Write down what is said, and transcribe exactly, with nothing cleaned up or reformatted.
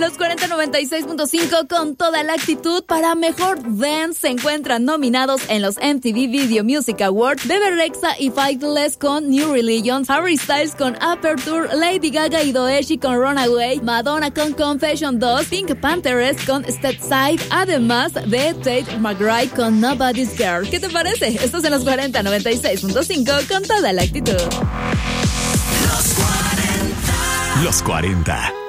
Los cuarenta noventa y seis punto cinco con toda la actitud. Para Mejor Dance se encuentran nominados en los M T V Video Music Awards Bebe Rexha y Faithless con New Religion, Harry Styles con Aperture, Lady Gaga y Doechii con Runaway, Madonna con Confession dos, Pink Panthers con Step Side, además de Tate McRae con Nobody's Girl. ¿Qué te parece? Estos en los cuarenta noventa y seis punto cinco con toda la actitud. Los cuarenta. Los cuarenta.